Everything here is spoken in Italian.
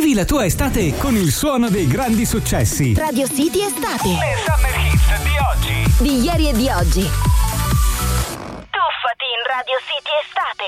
Vivi la tua estate con il suono dei grandi successi. Radio City Estate. Le Summer Hits di oggi. Di ieri e di oggi. Tuffati in Radio City Estate.